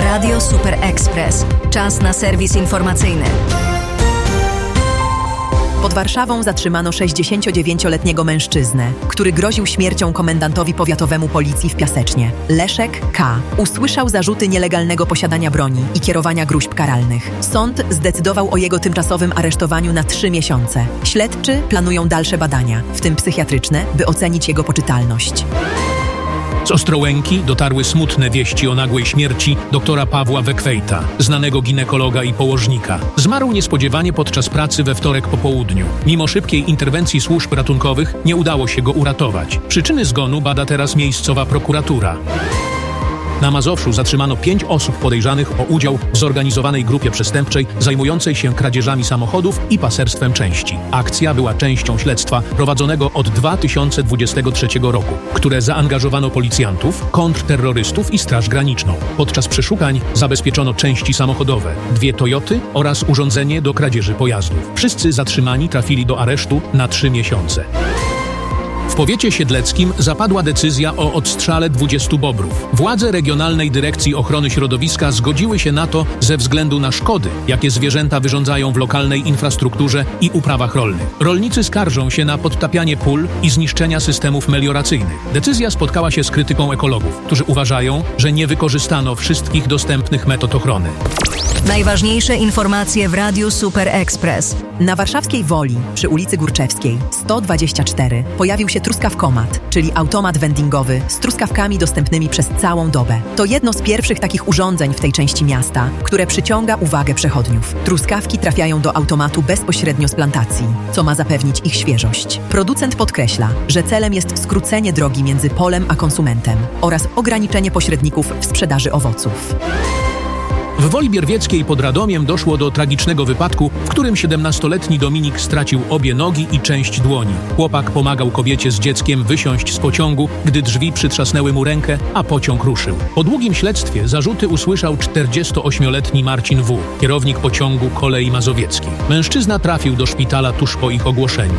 Radio Super Express. Czas na serwis informacyjny. Pod Warszawą zatrzymano 69-letniego mężczyznę, który groził śmiercią komendantowi powiatowemu policji w Piasecznie. Leszek K. usłyszał zarzuty nielegalnego posiadania broni i kierowania gróźb karalnych. Sąd zdecydował o jego tymczasowym aresztowaniu na 3 miesiące. Śledczy planują dalsze badania, w tym psychiatryczne, by ocenić jego poczytalność. Z Ostrołęki dotarły smutne wieści o nagłej śmierci doktora Pawła Wekwejta, znanego ginekologa i położnika. Zmarł niespodziewanie podczas pracy we wtorek po południu. Mimo szybkiej interwencji służb ratunkowych nie udało się go uratować. Przyczyny zgonu bada teraz miejscowa prokuratura. Na Mazowszu zatrzymano 5 osób podejrzanych o udział w zorganizowanej grupie przestępczej zajmującej się kradzieżami samochodów i paserstwem części. Akcja była częścią śledztwa prowadzonego od 2023 roku, które zaangażowano policjantów, kontrterrorystów i Straż Graniczną. Podczas przeszukań zabezpieczono części samochodowe, 2 Toyoty oraz urządzenie do kradzieży pojazdów. Wszyscy zatrzymani trafili do aresztu na 3 miesiące. W powiecie siedleckim zapadła decyzja o odstrzale 20 bobrów. Władze Regionalnej Dyrekcji Ochrony Środowiska zgodziły się na to ze względu na szkody, jakie zwierzęta wyrządzają w lokalnej infrastrukturze i uprawach rolnych. Rolnicy skarżą się na podtapianie pól i zniszczenia systemów melioracyjnych. Decyzja spotkała się z krytyką ekologów, którzy uważają, że nie wykorzystano wszystkich dostępnych metod ochrony. Najważniejsze informacje w Radiu Super Express. Na warszawskiej Woli, przy ulicy Górczewskiej, 124, pojawił się truskawkomat, czyli automat vendingowy z truskawkami dostępnymi przez całą dobę. To jedno z pierwszych takich urządzeń w tej części miasta, które przyciąga uwagę przechodniów. Truskawki trafiają do automatu bezpośrednio z plantacji, co ma zapewnić ich świeżość. Producent podkreśla, że celem jest skrócenie drogi między polem a konsumentem oraz ograniczenie pośredników w sprzedaży owoców. W Woli Bierwieckiej pod Radomiem doszło do tragicznego wypadku, w którym 17-letni Dominik stracił obie nogi i część dłoni. Chłopak pomagał kobiecie z dzieckiem wysiąść z pociągu, gdy drzwi przytrzasnęły mu rękę, a pociąg ruszył. Po długim śledztwie zarzuty usłyszał 48-letni Marcin W., kierownik pociągu Kolei Mazowieckich. Mężczyzna trafił do szpitala tuż po ich ogłoszeniu.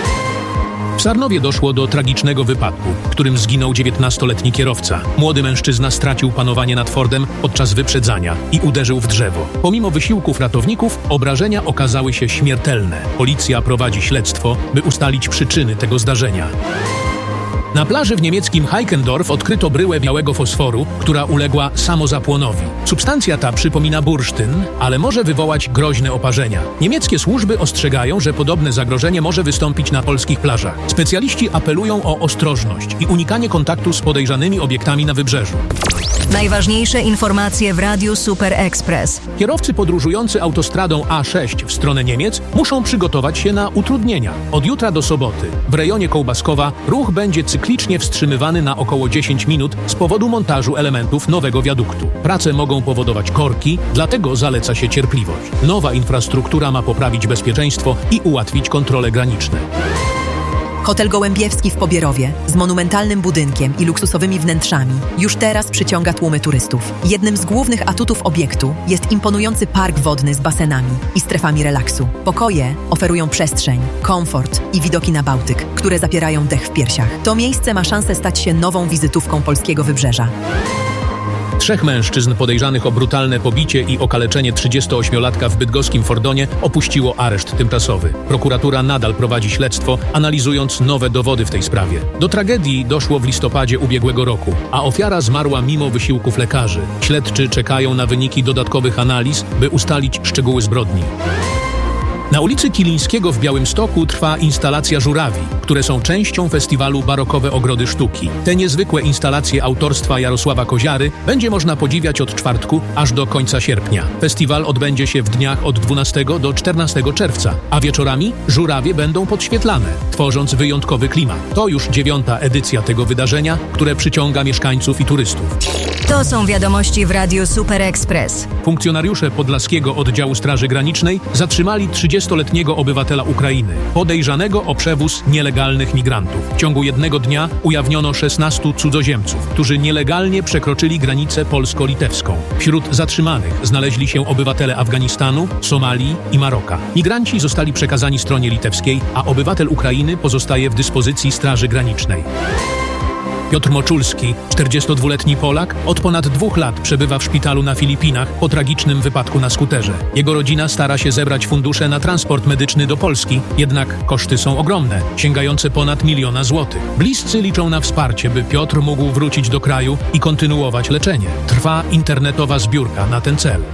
W Sarnowie doszło do tragicznego wypadku, w którym zginął 19-letni kierowca. Młody mężczyzna stracił panowanie nad Fordem podczas wyprzedzania i uderzył w drzewo. Pomimo wysiłków ratowników, obrażenia okazały się śmiertelne. Policja prowadzi śledztwo, by ustalić przyczyny tego zdarzenia. Na plaży w niemieckim Heikendorf odkryto bryłę białego fosforu, która uległa samozapłonowi. Substancja ta przypomina bursztyn, ale może wywołać groźne oparzenia. Niemieckie służby ostrzegają, że podobne zagrożenie może wystąpić na polskich plażach. Specjaliści apelują o ostrożność i unikanie kontaktu z podejrzanymi obiektami na wybrzeżu. Najważniejsze informacje w Radiu Super Express. Kierowcy podróżujący autostradą A6 w stronę Niemiec muszą przygotować się na utrudnienia. Od jutra do soboty w rejonie Kołbaskowa ruch będzie cyklicznie wstrzymywany na około 10 minut z powodu montażu elementów nowego wiaduktu. Prace mogą powodować korki, dlatego zaleca się cierpliwość. Nowa infrastruktura ma poprawić bezpieczeństwo i ułatwić kontrole graniczne. Hotel Gołębiewski w Pobierowie z monumentalnym budynkiem i luksusowymi wnętrzami już teraz przyciąga tłumy turystów. Jednym z głównych atutów obiektu jest imponujący park wodny z basenami i strefami relaksu. Pokoje oferują przestrzeń, komfort i widoki na Bałtyk, które zapierają dech w piersiach. To miejsce ma szansę stać się nową wizytówką polskiego wybrzeża. 3 mężczyzn podejrzanych o brutalne pobicie i okaleczenie 38-latka w bydgoskim Fordonie opuściło areszt tymczasowy. Prokuratura nadal prowadzi śledztwo, analizując nowe dowody w tej sprawie. Do tragedii doszło w listopadzie ubiegłego roku, a ofiara zmarła mimo wysiłków lekarzy. Śledczy czekają na wyniki dodatkowych analiz, by ustalić szczegóły zbrodni. Na ulicy Kilińskiego w Białymstoku trwa instalacja żurawi, które są częścią festiwalu Barokowe Ogrody Sztuki. Te niezwykłe instalacje autorstwa Jarosława Koziary będzie można podziwiać od czwartku aż do końca sierpnia. Festiwal odbędzie się w dniach od 12 do 14 czerwca, a wieczorami żurawie będą podświetlane, tworząc wyjątkowy klimat. To już 9. edycja tego wydarzenia, które przyciąga mieszkańców i turystów. To są wiadomości w Radiu Super Express. Funkcjonariusze Podlaskiego Oddziału Straży Granicznej zatrzymali 30-letniego obywatela Ukrainy, podejrzanego o przewóz nielegalnych migrantów. W ciągu jednego dnia ujawniono 16 cudzoziemców, którzy nielegalnie przekroczyli granicę polsko-litewską. Wśród zatrzymanych znaleźli się obywatele Afganistanu, Somalii i Maroka. Migranci zostali przekazani stronie litewskiej, a obywatel Ukrainy pozostaje w dyspozycji Straży Granicznej. Piotr Moczulski, 42-letni Polak, od ponad 2 lat przebywa w szpitalu na Filipinach po tragicznym wypadku na skuterze. Jego rodzina stara się zebrać fundusze na transport medyczny do Polski, jednak koszty są ogromne, sięgające ponad 1 000 000 złotych. Bliscy liczą na wsparcie, by Piotr mógł wrócić do kraju i kontynuować leczenie. Trwa internetowa zbiórka na ten cel.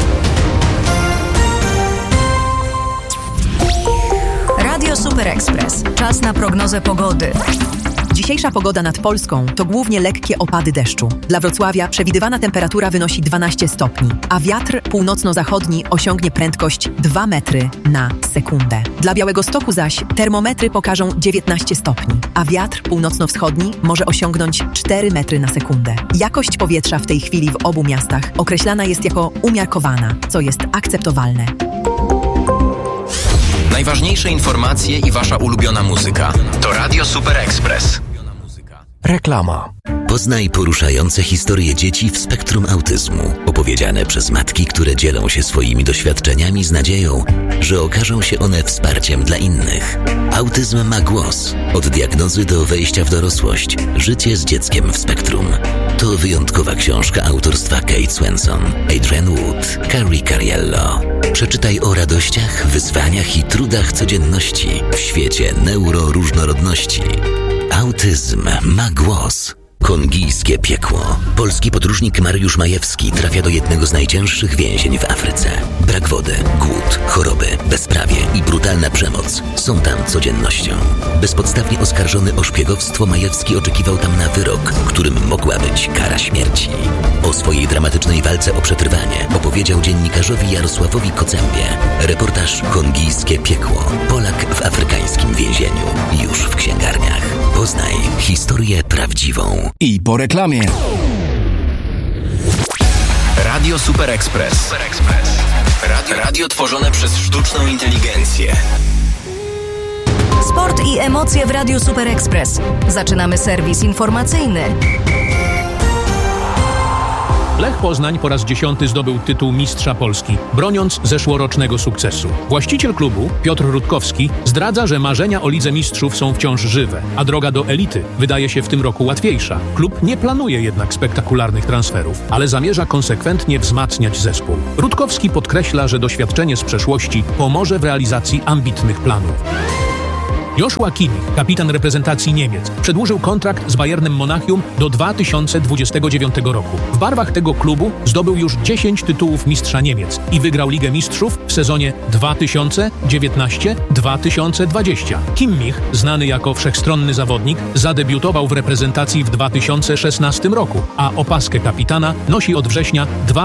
Radio Super Express. Czas na prognozę pogody. Dzisiejsza pogoda nad Polską to głównie lekkie opady deszczu. Dla Wrocławia przewidywana temperatura wynosi 12 stopni, a wiatr północno-zachodni osiągnie prędkość 2 metry na sekundę. Dla Białegostoku zaś termometry pokażą 19 stopni, a wiatr północno-wschodni może osiągnąć 4 metry na sekundę. Jakość powietrza w tej chwili w obu miastach określana jest jako umiarkowana, co jest akceptowalne. Najważniejsze informacje i wasza ulubiona muzyka to Radio Super Express. Reklama. Poznaj poruszające historie dzieci w spektrum autyzmu, opowiedziane przez matki, które dzielą się swoimi doświadczeniami z nadzieją, że okażą się one wsparciem dla innych. Autyzm ma głos. Od diagnozy do wejścia w dorosłość. Życie z dzieckiem w spektrum. To wyjątkowa książka autorstwa Kate Swenson, Adrian Wood, Carrie Cariello. Przeczytaj o radościach, wyzwaniach i trudach codzienności w świecie neuroróżnorodności. Autyzm ma głos. Kongijskie piekło. Polski podróżnik Mariusz Majewski trafia do jednego z najcięższych więzień w Afryce. Brak wody, głód, choroby, bezprawie i brutalna przemoc są tam codziennością. Bezpodstawnie oskarżony o szpiegowstwo, Majewski oczekiwał tam na wyrok, którym mogła być kara śmierci. O swojej dramatycznej walce o przetrwanie opowiedział dziennikarzowi Jarosławowi Kocębie. Reportaż Kongijskie piekło. Polak w afrykańskim więzieniu. Już w księgarniach. Poznaj historię prawdziwą. I po reklamie. Radio Super Express. Radio tworzone przez sztuczną inteligencję. Sport i emocje w Radiu Super Express. Zaczynamy serwis informacyjny. Lech Poznań po raz 10 zdobył tytuł mistrza Polski, broniąc zeszłorocznego sukcesu. Właściciel klubu, Piotr Rutkowski, zdradza, że marzenia o Lidze Mistrzów są wciąż żywe, a droga do elity wydaje się w tym roku łatwiejsza. Klub nie planuje jednak spektakularnych transferów, ale zamierza konsekwentnie wzmacniać zespół. Rutkowski podkreśla, że doświadczenie z przeszłości pomoże w realizacji ambitnych planów. Joshua Kimmich, kapitan reprezentacji Niemiec, przedłużył kontrakt z Bayernem Monachium do 2029 roku. W barwach tego klubu zdobył już 10 tytułów mistrza Niemiec i wygrał Ligę Mistrzów w sezonie 2019-2020. Kimmich, znany jako wszechstronny zawodnik, zadebiutował w reprezentacji w 2016 roku, a opaskę kapitana nosi od września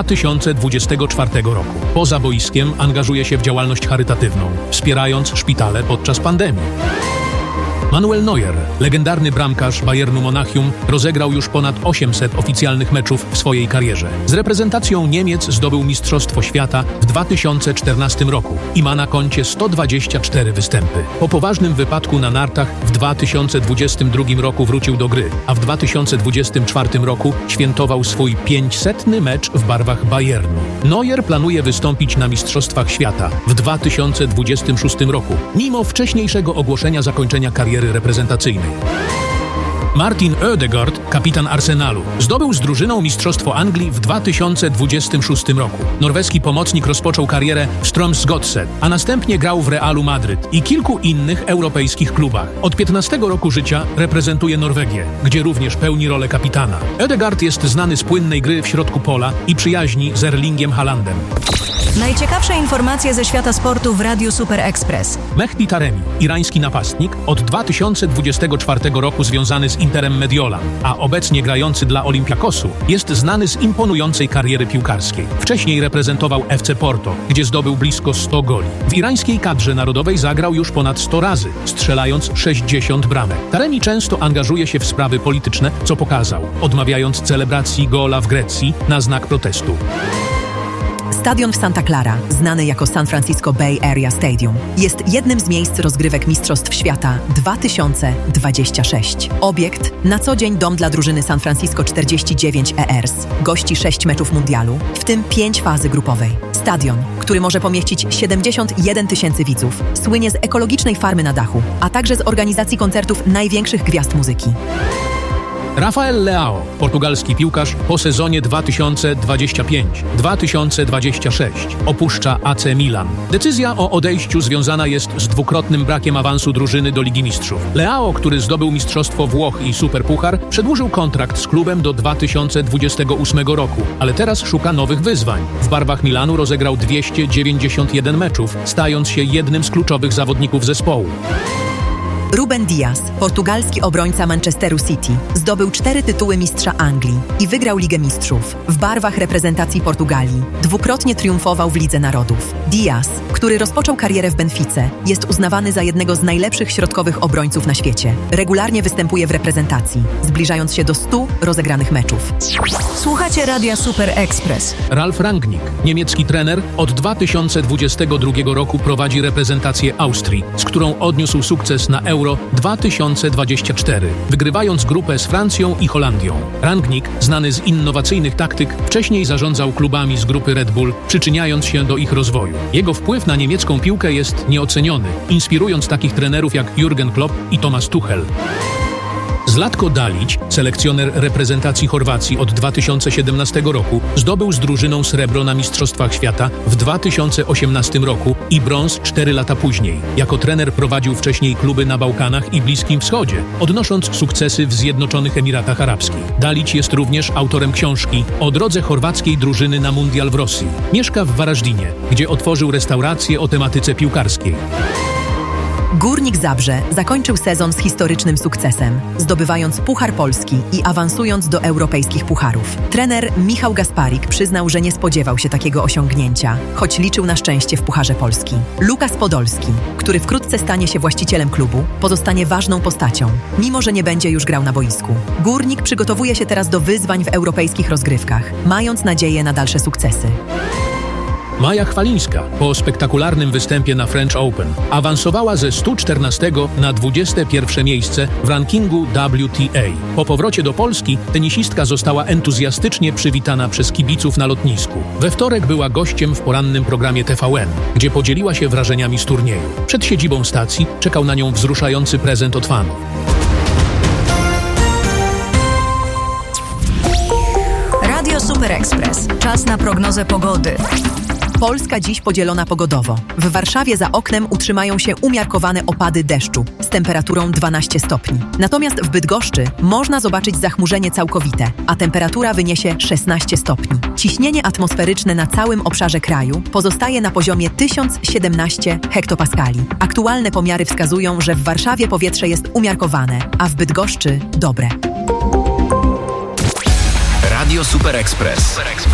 2024 roku. Poza boiskiem angażuje się w działalność charytatywną, wspierając szpitale podczas pandemii. Manuel Neuer, legendarny bramkarz Bayernu Monachium, rozegrał już ponad 800 oficjalnych meczów w swojej karierze. Z reprezentacją Niemiec zdobył Mistrzostwo Świata w 2014 roku i ma na koncie 124 występy. Po poważnym wypadku na nartach w 2022 roku wrócił do gry, a w 2024 roku świętował swój 500. mecz w barwach Bayernu. Neuer planuje wystąpić na Mistrzostwach Świata w 2026 roku, mimo wcześniejszego ogłoszenia zakończenia kariery reprezentacyjnej. Martin Ødegaard, kapitan Arsenalu, zdobył z drużyną Mistrzostwo Anglii w 2026 roku. Norweski pomocnik rozpoczął karierę w Strømsgodset, a następnie grał w Realu Madryt i kilku innych europejskich klubach. Od 15 roku życia reprezentuje Norwegię, gdzie również pełni rolę kapitana. Ødegaard jest znany z płynnej gry w środku pola i przyjaźni z Erlingiem Haalandem. Najciekawsze informacje ze świata sportu w Radiu Super Express. Mehdi Taremi, irański napastnik, od 2024 roku związany z Interem Mediolan, a obecnie grający dla Olympiakosu, jest znany z imponującej kariery piłkarskiej. Wcześniej reprezentował FC Porto, gdzie zdobył blisko 100 goli. W irańskiej kadrze narodowej zagrał już ponad 100 razy, strzelając 60 bramek. Taremi często angażuje się w sprawy polityczne, co pokazał, odmawiając celebracji gola w Grecji na znak protestu. Stadion w Santa Clara, znany jako San Francisco Bay Area Stadium, jest jednym z miejsc rozgrywek Mistrzostw Świata 2026. Obiekt, na co dzień dom dla drużyny San Francisco 49 ERS, gości 6 meczów mundialu, w tym 5 fazy grupowej. Stadion, który może pomieścić 71 000 widzów, słynie z ekologicznej farmy na dachu, a także z organizacji koncertów największych gwiazd muzyki. Rafael Leao, portugalski piłkarz, po sezonie 2025-2026 opuszcza AC Milan. Decyzja o odejściu związana jest z dwukrotnym brakiem awansu drużyny do Ligi Mistrzów. Leao, który zdobył Mistrzostwo Włoch i Superpuchar, przedłużył kontrakt z klubem do 2028 roku, ale teraz szuka nowych wyzwań. W barwach Milanu rozegrał 291 meczów, stając się jednym z kluczowych zawodników zespołu. Ruben Dias, portugalski obrońca Manchesteru City, zdobył 4 tytuły mistrza Anglii i wygrał Ligę Mistrzów. W barwach reprezentacji Portugalii dwukrotnie triumfował w Lidze Narodów. Dias, który rozpoczął karierę w Benfice, jest uznawany za jednego z najlepszych środkowych obrońców na świecie. Regularnie występuje w reprezentacji, zbliżając się do 100 rozegranych meczów. Słuchacie Radia Super Express. Ralf Rangnick, niemiecki trener, od 2022 roku prowadzi reprezentację Austrii, z którą odniósł sukces na Euro 2024, wygrywając grupę z Francją i Holandią. Rangnick, znany z innowacyjnych taktyk, wcześniej zarządzał klubami z grupy Red Bull, przyczyniając się do ich rozwoju. Jego wpływ na niemiecką piłkę jest nieoceniony, inspirując takich trenerów jak Jürgen Klopp i Thomas Tuchel. Zlatko Dalić, selekcjoner reprezentacji Chorwacji od 2017 roku, zdobył z drużyną srebro na Mistrzostwach Świata w 2018 roku i brąz 4 lata później. Jako trener prowadził wcześniej kluby na Bałkanach i Bliskim Wschodzie, odnosząc sukcesy w Zjednoczonych Emiratach Arabskich. Dalić jest również autorem książki o drodze chorwackiej drużyny na mundial w Rosji. Mieszka w Warażdinie, gdzie otworzył restaurację o tematyce piłkarskiej. Górnik Zabrze zakończył sezon z historycznym sukcesem, zdobywając Puchar Polski i awansując do europejskich pucharów. Trener Michał Gasparik przyznał, że nie spodziewał się takiego osiągnięcia, choć liczył na szczęście w Pucharze Polski. Lukas Podolski, który wkrótce stanie się właścicielem klubu, pozostanie ważną postacią, mimo że nie będzie już grał na boisku. Górnik przygotowuje się teraz do wyzwań w europejskich rozgrywkach, mając nadzieję na dalsze sukcesy. Maja Chwalińska po spektakularnym występie na French Open awansowała ze 114 na 21 miejsce w rankingu WTA. Po powrocie do Polski tenisistka została entuzjastycznie przywitana przez kibiców na lotnisku. We wtorek była gościem w porannym programie TVN, gdzie podzieliła się wrażeniami z turnieju. Przed siedzibą stacji czekał na nią wzruszający prezent od fanów. Radio Super Express. Czas na prognozę pogody. Polska dziś podzielona pogodowo. W Warszawie za oknem utrzymają się umiarkowane opady deszczu z temperaturą 12 stopni. Natomiast w Bydgoszczy można zobaczyć zachmurzenie całkowite, a temperatura wyniesie 16 stopni. Ciśnienie atmosferyczne na całym obszarze kraju pozostaje na poziomie 1017 hektopaskali. Aktualne pomiary wskazują, że w Warszawie powietrze jest umiarkowane, a w Bydgoszczy dobre. Radio Super Express.